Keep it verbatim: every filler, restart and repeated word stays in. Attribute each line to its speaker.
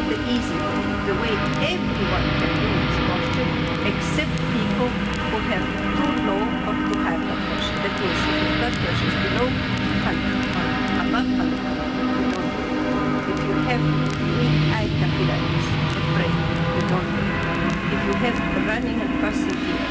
Speaker 1: the easy way, the way everyone can do this posture, except people who have too low or too high blood pressure. That means if your blood pressure is below one hundred or above one hundred, you don't do it. If you have weak eye capillaries, the brain, you don't do it. If you have running and pulsing